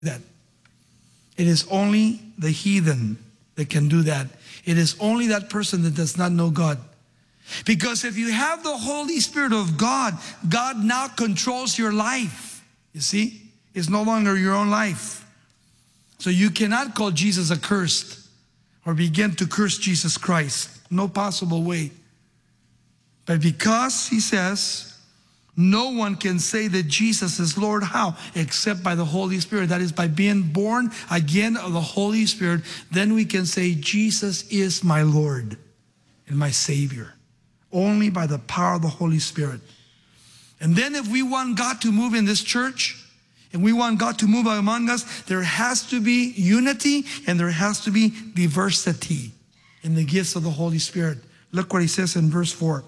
that. It is only the heathen that can do that. It is only that person that does not know God. Because if you have the Holy Spirit of God, God now controls your life. You see? It's no longer your own life. So you cannot call Jesus accursed or begin to curse Jesus Christ. No possible way. But because he says, no one can say that Jesus is Lord. How? Except by the Holy Spirit. That is by being born again of the Holy Spirit. Then we can say, Jesus is my Lord and my Savior. Only by the power of the Holy Spirit. And then if we want God to move in this church, and we want God to move among us, there has to be unity and there has to be diversity in the gifts of the Holy Spirit. Look what he says in verse 4.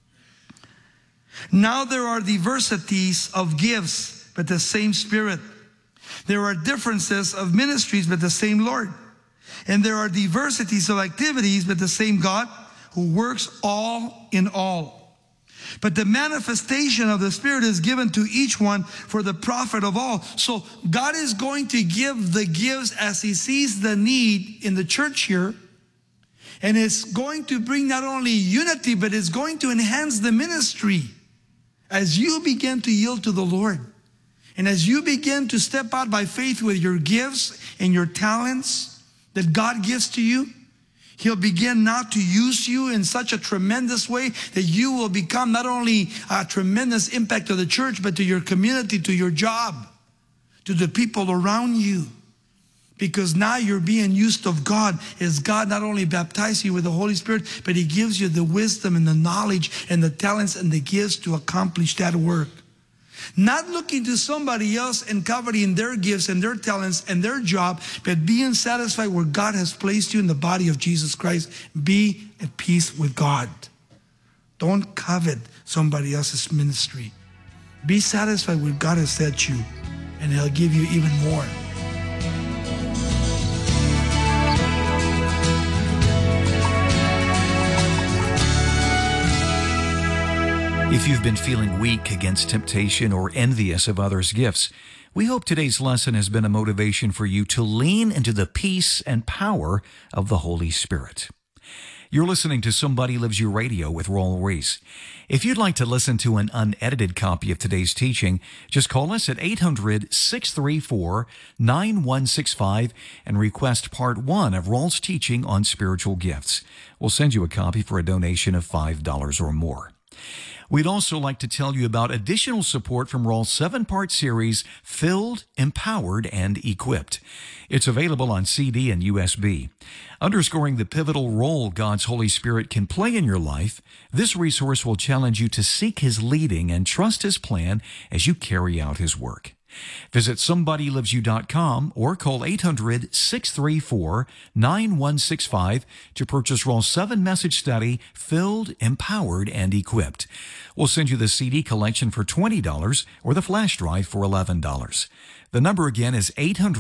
Now there are diversities of gifts, but the same Spirit. There are differences of ministries, but the same Lord. And there are diversities of activities, but the same God who works all in all. But the manifestation of the Spirit is given to each one for the profit of all. So God is going to give the gifts as he sees the need in the church here. And it's going to bring not only unity, but it's going to enhance the ministry as you begin to yield to the Lord. And as you begin to step out by faith with your gifts and your talents that God gives to you, he'll begin now to use you in such a tremendous way that you will become not only a tremendous impact to the church, but to your community, to your job, to the people around you. Because now you're being used of God, as God not only baptizes you with the Holy Spirit, but he gives you the wisdom and the knowledge and the talents and the gifts to accomplish that work. Not looking to somebody else and coveting their gifts and their talents and their job, but being satisfied where God has placed you in the body of Jesus Christ. Be at peace with God. Don't covet somebody else's ministry. Be satisfied where God has set you, and he'll give you even more. If you've been feeling weak against temptation or envious of others' gifts, we hope today's lesson has been a motivation for you to lean into the peace and power of the Holy Spirit. You're listening to Somebody Loves You Radio with Raul Ries. If you'd like to listen to an unedited copy of today's teaching, just call us at 800-634-9165 and request Part 1 of Raul's teaching on spiritual gifts. We'll send you a copy for a donation of $5 or more. We'd also like to tell you about additional support from Raul's 7-part series, Filled, Empowered, and Equipped. It's available on CD and USB. Underscoring the pivotal role God's Holy Spirit can play in your life, this resource will challenge you to seek his leading and trust his plan as you carry out his work. Visit SomebodyLovesYou.com or call 800-634-9165 to purchase Raul's 7-message study, Filled, Empowered, and Equipped. We'll send you the CD collection for $20 or the flash drive for $11. The number again is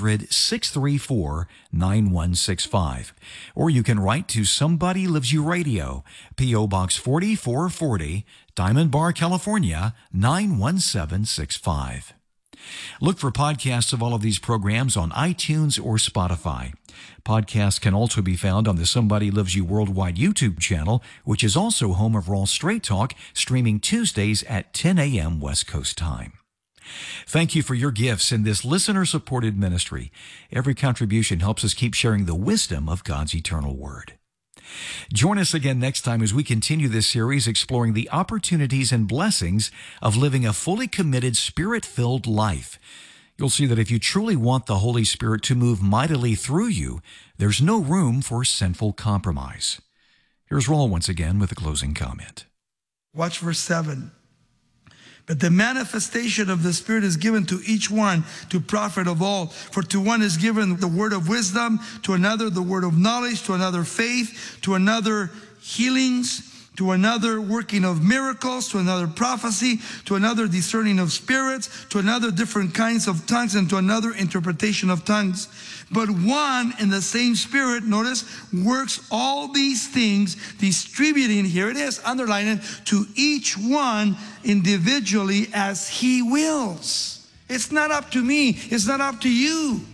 800-634-9165. Or you can write to Somebody Loves You Radio, P.O. Box 4440, Diamond Bar, California, 91765. Look for podcasts of all of these programs on iTunes or Spotify. Podcasts can also be found on the Somebody Loves You Worldwide YouTube channel, which is also home of Raw Straight Talk, streaming Tuesdays at 10 a.m. West Coast time. Thank you for your gifts in this listener-supported ministry. Every contribution helps us keep sharing the wisdom of God's eternal word. Join us again next time as we continue this series exploring the opportunities and blessings of living a fully committed, Spirit-filled life. You'll see that if you truly want the Holy Spirit to move mightily through you, there's no room for sinful compromise. Here's Raul once again with a closing comment. Watch verse 7. But the manifestation of the Spirit is given to each one to profit of all. For to one is given the word of wisdom, to another the word of knowledge, to another faith, to another healings, to another working of miracles, to another prophecy, to another discerning of spirits, to another different kinds of tongues, and to another interpretation of tongues. But one and the same Spirit, notice, works all these things, distributing, here it is, underline it, to each one individually as he wills. It's not up to me. It's not up to you.